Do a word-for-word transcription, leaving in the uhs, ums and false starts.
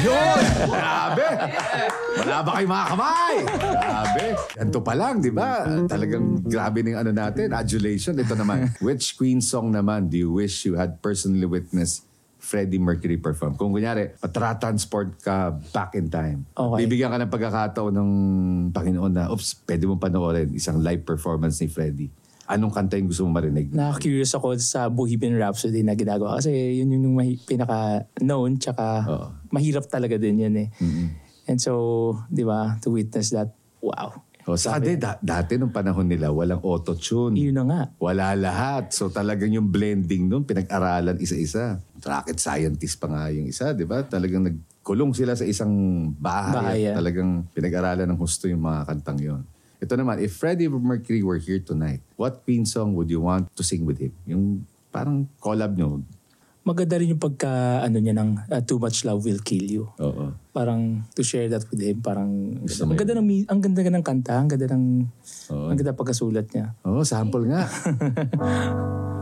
Yun! Grabe! Wala ba kayo mga kamay? Grabe. Ganito pa lang, di ba? Talagang grabe ng ano natin. Adulation. Ito naman. Which Queen song naman do you wish you had personally witnessed Freddie Mercury perform? Kung kunyari, patra-transport ka back in time. Okay. Bibigyan ka ng pagkakataon ng Panginoon na, oops, pwede mo panoorin isang live performance ni Freddie. Anong kanta yung gusto mo marinig? Na-curious ako sa Bohemian Rhapsody na ginagawa. Kasi yun yung mahi- pinaka-known, tsaka Oo. mahirap talaga din yun eh. Mm-hmm. And so, di ba, to witness that, wow. O, sa ade, da- dati nung panahon nila, walang auto-tune. Yun na nga. Wala lahat. So talagang yung blending nun, pinag-aralan isa-isa. Rocket scientist pa nga yung isa, di ba? Talagang nagkulong sila sa isang bahay. Bahay, at yeah. Talagang pinag-aralan ng husto yung mga kantang yon. Ito naman, if Freddie Mercury were here tonight, what Queen song would you want to sing with him? Yung parang collab nyo. Maganda rin yung pagka, ano niya ng uh, Too Much Love Will Kill You. Oo. Parang to share that with him, parang Gusto mo ang ganda ng mi- ang ganda ng kanta, ang ganda ng Oo. ang ganda pagkasulat niya. Oo, sample nga.